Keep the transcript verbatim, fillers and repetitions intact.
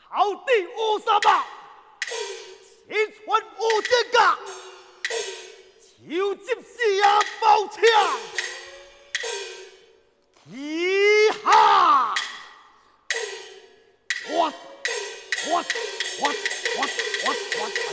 好地无什么，前传无这个，就接下宝枪，旗下，我我。